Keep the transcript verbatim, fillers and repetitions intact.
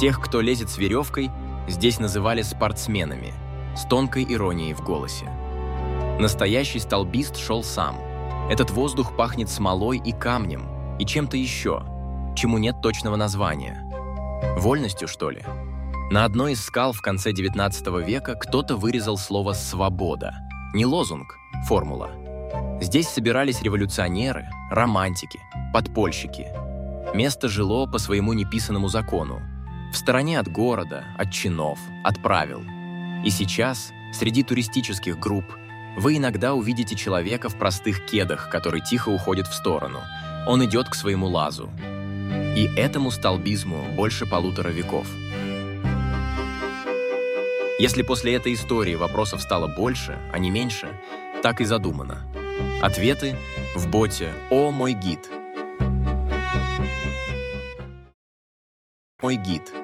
Тех, кто лезет с веревкой, здесь называли спортсменами, с тонкой иронией в голосе. Настоящий столбист шел сам. Этот воздух пахнет смолой и камнем, и чем-то еще, чему нет точного названия. Вольностью, что ли? На одной из скал в конце девятнадцатого века кто-то вырезал слово «свобода». Не лозунг, формула. Здесь собирались революционеры, романтики, подпольщики. Место жило по своему неписанному закону, в стороне от города, от чинов, от правил. И сейчас, среди туристических групп, вы иногда увидите человека в простых кедах, который тихо уходит в сторону. Он идет к своему лазу. И этому столбизму больше полутора веков. Если после этой истории вопросов стало больше, а не меньше, так и задумано. Ответы в боте «О, мой гид». Мой гид.